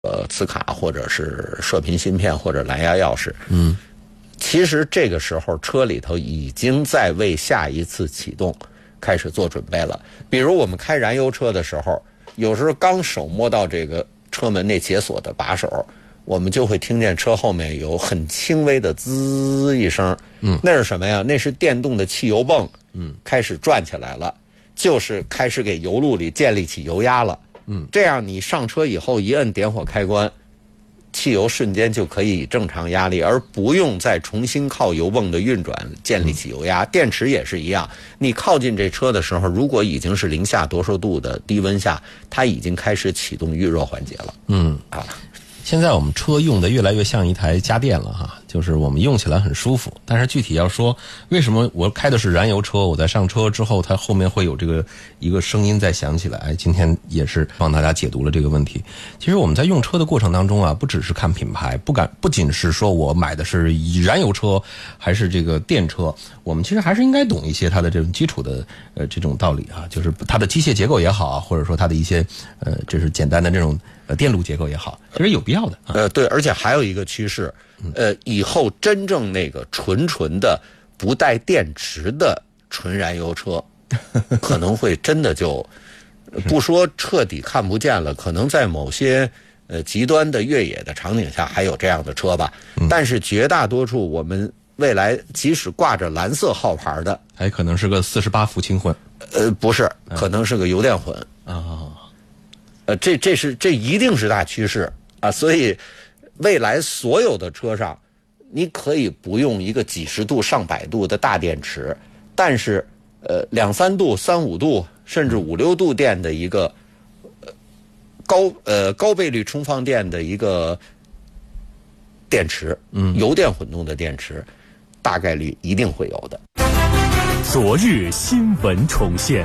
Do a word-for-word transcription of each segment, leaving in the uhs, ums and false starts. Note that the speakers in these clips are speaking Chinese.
呃磁卡或者是射频芯片或者蓝牙钥匙。 嗯， 其实这个时候车里头已经在为下一次启动开始做准备了。比如我们开燃油车的时候，有时候刚手摸到这个车门那解锁的把手，我们就会听见车后面有很轻微的滋一声。 嗯， 那是什么呀？那是电动的汽油泵，嗯，开始转起来了，就是开始给油路里建立起油压了。 嗯， 这样你上车以后一摁点火开关，汽油瞬间就可以以正常压力，而不用再重新靠油泵的运转建立起油压。电池也是一样，你靠近这车的时候，如果已经是零下多少度的低温下，它已经开始启动预热环节了。 嗯啊， 现在我们车用的越来越像一台家电了哈，就是我们用起来很舒服。但是具体要说，为什么我开的是燃油车，我在上车之后，它后面会有这个一个声音在响起来？哎，今天也是帮大家解读了这个问题。其实我们在用车的过程当中啊，不只是看品牌，不敢不仅是说我买的是燃油车还是这个电车，我们其实还是应该懂一些它的这种基础的呃这种道理啊，就是它的机械结构也好，或者说它的一些呃就是简单的这种呃电路结构也好，其实有必要的啊。 呃，对，而且还有一个趋势，呃，以后真正那个纯纯的不带电池的纯燃油车，可能会真的就不说彻底看不见了，可能在某些呃极端的越野的场景下还有这样的车吧。但是绝大多数我们未来即使挂着蓝色号牌的， 还可能是个四十八伏轻混， 呃，不是，可能是个油电混啊。哦， 呃，这这是这一定是大趋势啊！所以未来所有的车上，你可以不用一个几十度、上百度的大电池，但是呃两三度、三五度甚至五六度电的一个呃高呃高倍率充放电的一个电池， 嗯， 油电混动的电池，大概率一定会有的。 昨日新闻重现。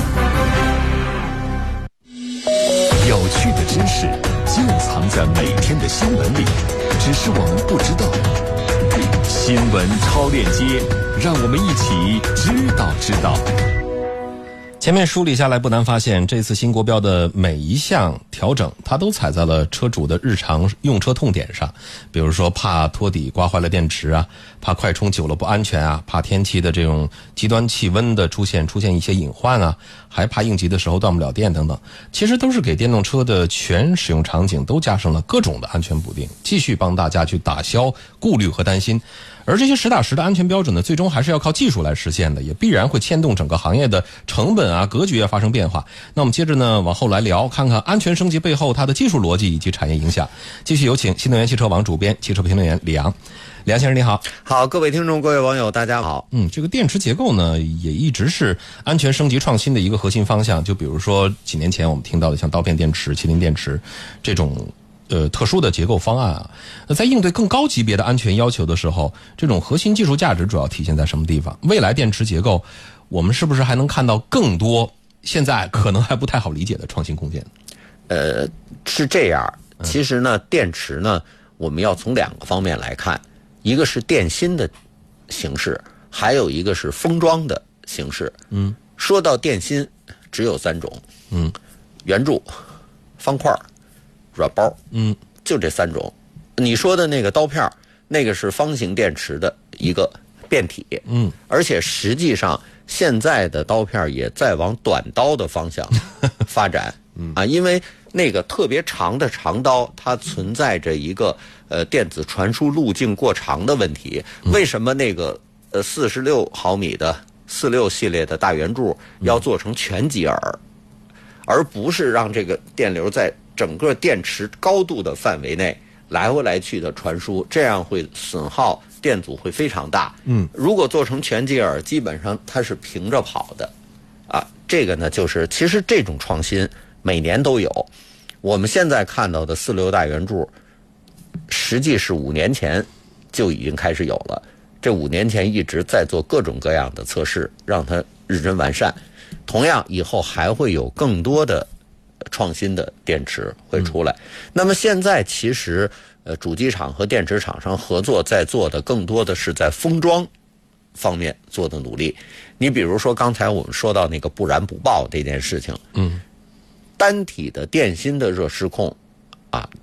有趣的知识就藏在每天的新闻里，只是我们不知道。新闻超链接，让我们一起知道知道。 前面梳理下来，不难发现，这次新国标的每一项调整，它都踩在了车主的日常用车痛点上。比如说，怕托底刮坏了电池啊，怕快充久了不安全啊，怕天气的这种极端气温的出现出现一些隐患啊，还怕应急的时候断不了电等等。其实都是给电动车的全使用场景都加上了各种的安全补丁，继续帮大家去打消顾虑和担心。而这些实打实的安全标准呢，最终还是要靠技术来实现的，也必然会牵动整个行业的成本啊、格局啊发生变化。那我们接着呢往后来聊，看看安全升级背后它的技术逻辑以及产业影响。继续有请新能源汽车网主编、汽车评论员李阳。李阳先生你好。 好，各位听众、各位网友大家好。 嗯，这个电池结构呢也一直是安全升级创新的一个核心方向。就比如说几年前我们听到的像刀片电池、麒麟电池这种呃，特殊的结构方案啊，那在应对更高级别的安全要求的时候，这种核心技术价值主要体现在什么地方？未来电池结构，我们是不是还能看到更多现在可能还不太好理解的创新空间？ 呃，是这样。其实呢，电池呢，我们要从两个方面来看，一个是电芯的形式，还有一个是封装的形式。 嗯， 说到电芯，只有三种。 嗯， 圆柱、方块、软包， 嗯， 就这三种。你说的那个刀片，那个是方形电池的一个变体， 嗯， 而且实际上现在的刀片也在往短刀的方向发展，嗯啊，因为那个特别长的长刀，它存在着一个呃电子传输路径过长的问题。为什么那个呃四十六毫米的四六系列的大圆柱要做成全吉尔，而不是让这个电流在整个电池高度的范围内来回来去的传输，这样会损耗电阻会非常大。 嗯， 如果做成全吉尔，基本上它是平着跑的，啊，这个呢就是其实这种创新每年都有。我们现在看到的四流大圆柱，实际是五年前就已经开始有了。这五年前一直在做各种各样的测试，让它日臻完善。同样，以后还会有更多的创新的电池会出来。嗯、那么现在其实呃，主机厂和电池厂商合作在做的更多的是在封装方面做的努力。你比如说刚才我们说到那个不燃不爆这件事情， 嗯， 单体的电芯的热失控啊，